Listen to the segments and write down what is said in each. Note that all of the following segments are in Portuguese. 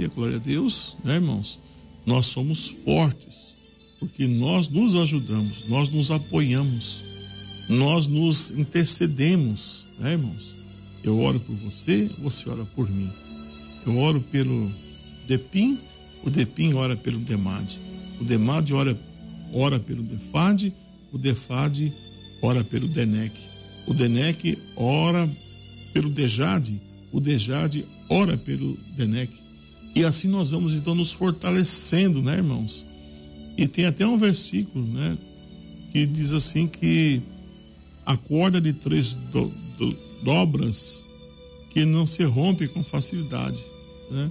aleluia, glória a Deus, né, irmãos? Nós somos fortes, porque nós nos ajudamos, nós nos apoiamos, nós nos intercedemos, né, irmãos? Eu oro por você, você ora por mim. Eu oro pelo Depim, o Depim ora pelo Demade. O Demade ora pelo Defade, o Defade ora pelo Denec. O Denec ora pelo Dejade, o Dejade ora pelo Denec. E assim nós vamos então nos fortalecendo, né, irmãos? E tem até um versículo, né, que diz assim que a corda de 3 dobras que não se rompe com facilidade, né?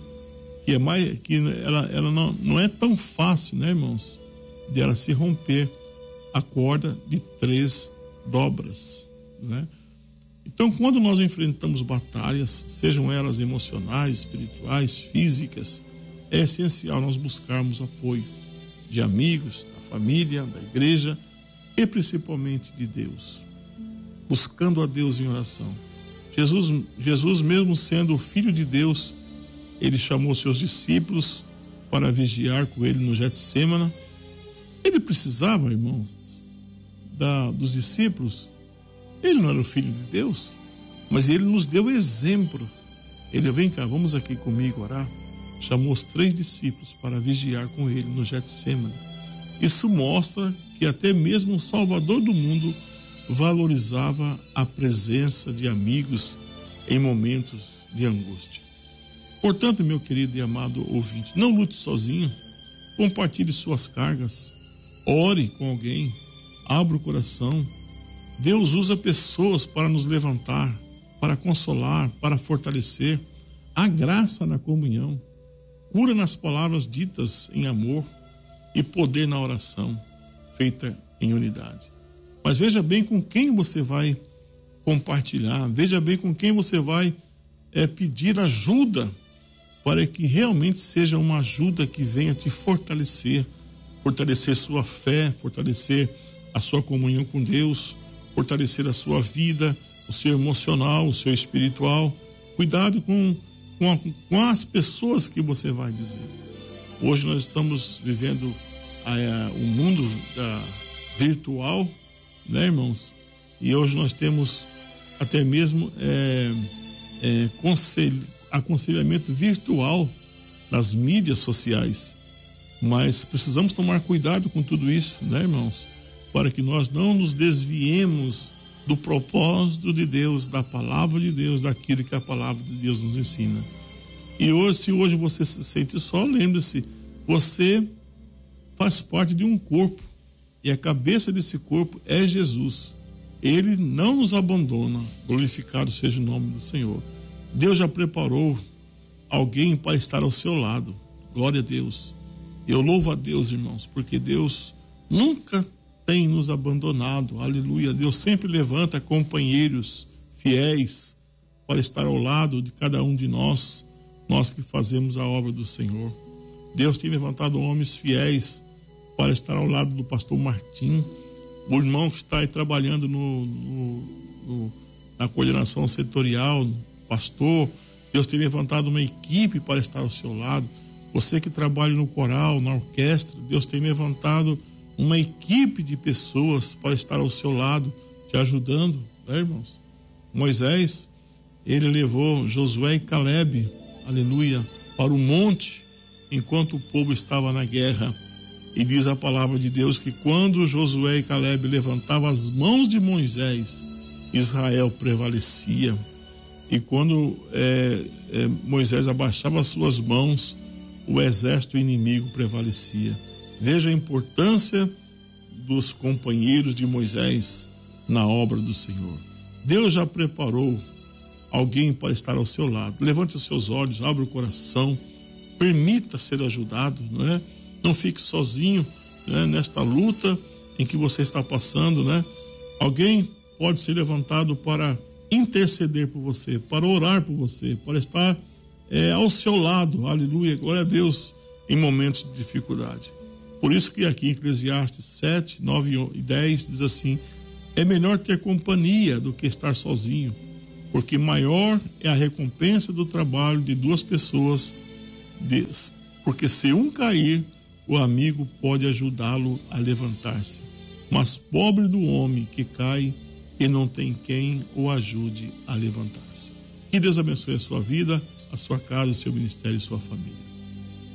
Que ela não é tão fácil, né, irmãos, de ela se romper, a corda de 3 dobras, né? Então, quando nós enfrentamos batalhas, sejam elas emocionais, espirituais, físicas, é essencial nós buscarmos apoio de amigos, da família, da igreja e principalmente de Deus, buscando a Deus em oração. Jesus mesmo sendo o Filho de Deus, ele chamou seus discípulos para vigiar com ele no Getsêmani. Ele precisava, irmãos, dos discípulos. Ele não era o Filho de Deus, mas ele nos deu exemplo. Ele, vem cá, vamos aqui comigo orar. Chamou os 3 discípulos para vigiar com ele no Getsêmani. Isso mostra que até mesmo o Salvador do mundo valorizava a presença de amigos em momentos de angústia. Portanto, meu querido e amado ouvinte, não lute sozinho, compartilhe suas cargas, ore com alguém, abra o coração. Deus usa pessoas para nos levantar, para consolar, para fortalecer. Há graça na comunhão, cura nas palavras ditas em amor e poder na oração feita em unidade. Mas veja bem com quem você vai compartilhar, veja bem com quem você vai pedir ajuda, para que realmente seja uma ajuda que venha te fortalecer sua fé, fortalecer a sua comunhão com Deus, fortalecer a sua vida, o seu emocional, o seu espiritual. Cuidado com as pessoas que você vai dizer. Hoje nós estamos vivendo um mundo virtual, né, irmãos? E hoje nós temos até mesmo aconselhamento virtual nas mídias sociais. Mas precisamos tomar cuidado com tudo isso, né, irmãos? Para que nós não nos desviemos do propósito de Deus, da palavra de Deus, daquilo que a palavra de Deus nos ensina. E hoje, se hoje você se sente só, lembre-se, você faz parte de um corpo, e a cabeça desse corpo é Jesus. Ele não nos abandona, glorificado seja o nome do Senhor. Deus já preparou alguém para estar ao seu lado. Glória a Deus. Eu louvo a Deus, irmãos, porque Deus nunca tem nos abandonado. Aleluia. Deus sempre levanta companheiros fiéis para estar ao lado de cada um de nós que fazemos a obra do Senhor. Deus tem levantado homens fiéis para estar ao lado do pastor Martim, o irmão que está aí trabalhando na coordenação setorial, pastor. Deus tem levantado uma equipe para estar ao seu lado. Você que trabalha no coral, na orquestra, Deus tem levantado uma equipe de pessoas para estar ao seu lado, te ajudando, né, irmãos? Moisés, ele levou Josué e Calebe, aleluia, para o monte, enquanto o povo estava na guerra. E diz a palavra de Deus que quando Josué e Calebe levantavam as mãos de Moisés, Israel prevalecia. E quando Moisés abaixava as suas mãos, o exército inimigo prevalecia. Veja a importância dos companheiros de Moisés na obra do Senhor. Deus já preparou alguém para estar ao seu lado. Levante os seus olhos, abra o coração, permita ser ajudado, não é? Não fique sozinho, né, nesta luta em que você está passando, né? Alguém pode ser levantado para interceder por você, para orar por você, para estar ao seu lado, aleluia, glória a Deus, em momentos de dificuldade. Por isso que aqui em Eclesiastes 7, 9 e 10 diz assim: é melhor ter companhia do que estar sozinho, porque maior é a recompensa do trabalho de 2 pessoas Porque se um cair, o amigo pode ajudá-lo a levantar-se. Mas pobre do homem que cai e não tem quem o ajude a levantar-se. Que Deus abençoe a sua vida, a sua casa, seu ministério e sua família.